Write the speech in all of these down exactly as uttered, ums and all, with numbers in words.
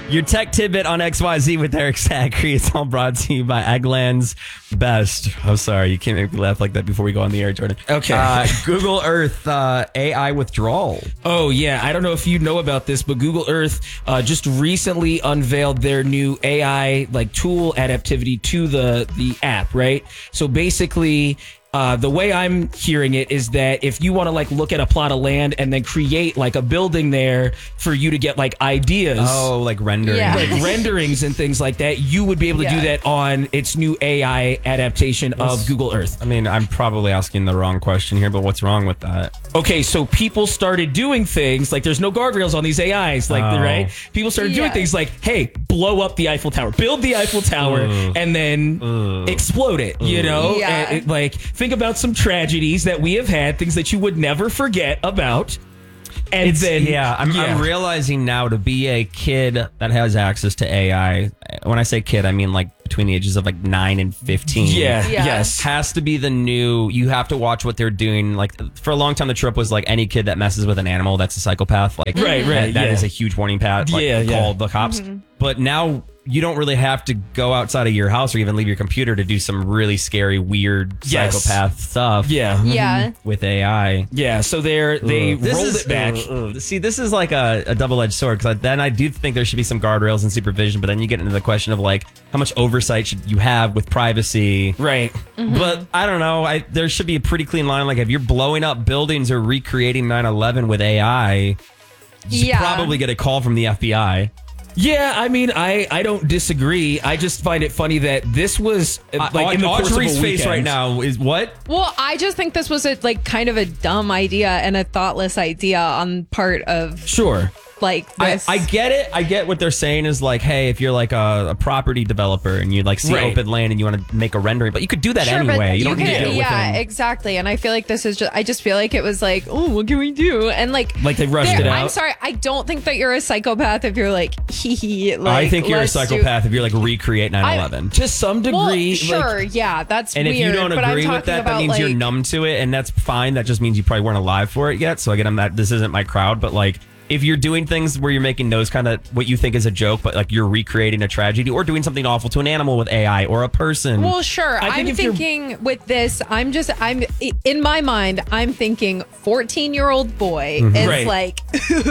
Your tech tidbit on X Y Z with Eric Zachary is all brought to you by Eggland's Best. I'm sorry, you can't make me laugh like that before we go on the air, Jordan. Okay. Uh, Google Earth uh, A I withdrawal. Oh, yeah. I don't know if you know about this, but Google Earth uh, just recently unveiled their new A I like tool adaptivity to the, the app, right? So basically... Uh, the way I'm hearing it is that if you want to like look at a plot of land and then create like a building there for you to get like ideas. Oh, like rendering. Yeah. Like renderings and things like that, you would be able to Yeah. do that on its new A I adaptation of Google Earth. I mean, I'm probably asking the wrong question here, but what's wrong with that? Okay, so people started doing things like there's no guardrails on these A Is, like Oh. right? People started doing Yeah. things like, hey, blow up the Eiffel Tower, build the Eiffel Tower, Ugh. and then Ugh. explode it. You know, Yeah. And it, like think about some tragedies that we have had, things that you would never forget about. And It's, then yeah, I'm, yeah. I'm realizing now to be a kid that has access to A I. When I say kid, I mean like between the ages of like nine and fifteen. Yeah, Yeah. yes. Has to be the new. You have to watch what they're doing. Like for a long time, the trope was like any kid that messes with an animal, that's a psychopath. Like Right, right, that, that yeah. is a huge warning path. Like, Yeah, yeah. call the cops. But now you don't really have to go outside of your house or even leave your computer to do some really scary, weird Yes. psychopath stuff. Yeah. Yeah. With A I. Yeah, so they're they Ugh. This rolled is- it back. ugh, ugh. See, this is like a, a double-edged sword because then I do think there should be some guardrails and supervision, but then you get into the question of like how much oversight should you have with privacy. Right. But I don't know. I, there should be a pretty clean line. Like if you're blowing up buildings or recreating nine eleven with A I, you should Yeah. probably get a call from the F B I. Yeah, I mean, I, I don't disagree. I just find it funny that this was uh, like in the course of a Audrey's face weekend. right now is what? Well, I just think this was a like kind of a dumb idea and a thoughtless idea on part of Sure. like I, this. I get it. I get what they're saying is like, hey, if you're like a, a property developer and you like see Right. open land and you want to make a rendering, but you could do that Sure, but anyway. You don't can- need to do it yeah, within. exactly. And I feel like this is just. I just feel like it was like, oh, what can we do? And like, Like they rushed there- it I'm out. sorry. I don't think that you're a psychopath if you're like, hee hee. Like, I think you're a let's do- psychopath if you're like recreate nine eleven. To some degree. Well, like- sure, yeah, that's And weird. if you don't but I'm agree with talking that, that about, means you're like- numb to it, and that's fine. That just means you probably weren't alive for it yet. So again, I'm not. This isn't my crowd, but like, if you're doing things where you're making those kind of what you think is a joke, but like you're recreating a tragedy or doing something awful to an animal with A I or a person. Well, sure. I think I'm if you're- thinking with this, I'm just, I'm in my mind, I'm thinking fourteen year old boy is Right. like,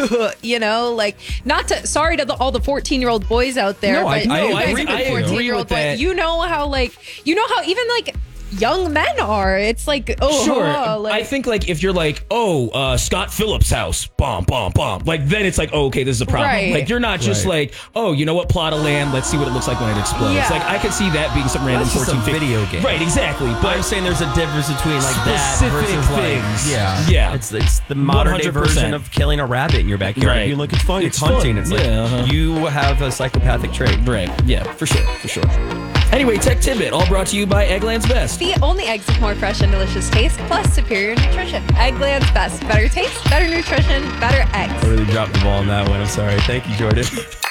you know, like not to, sorry to the, all the fourteen year old boys out there, No, I- but I you guys agree are with you. fourteen year with old boy. that. You know how, like, you know how even like young men are. It's like, oh, Sure. oh, like, I think like if you're like, oh, uh, Scott Phillips' house, bomb, bomb, bomb. Like then it's like, oh, okay, this is a problem. Right. Like you're not just Right. like, oh, you know what, plot of land. Let's see what it looks like when it explodes. Yeah. Like I could see that being some random That's just a fourteen fifteen video game. Right, exactly. But But I'm saying there's a difference between like that Specific versus like things. yeah, Yeah. It's it's the modern day one hundred percent. version of killing a rabbit in your backyard. Right. You're like it's fun, it's, It's hunting. fun. It's like Yeah, uh-huh. you have a psychopathic trait. right, yeah, for sure, for sure. Anyway, Tech Tidbit, all brought to you by Eggland's Best. the only eggs with more fresh and delicious taste, plus superior nutrition. Eggland's Best. Better taste, better nutrition, better eggs. I really dropped the ball on that one. I'm sorry. Thank you, Jordan.